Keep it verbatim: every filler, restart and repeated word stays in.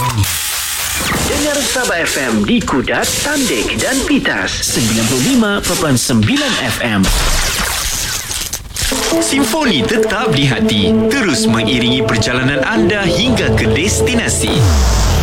Dengar Sabah F M di Kudat, Tandik dan Pitas sembilan puluh lima perpuluhan sembilan F M. Simfoni tetap di hati, terus mengiringi perjalanan anda hingga ke destinasi.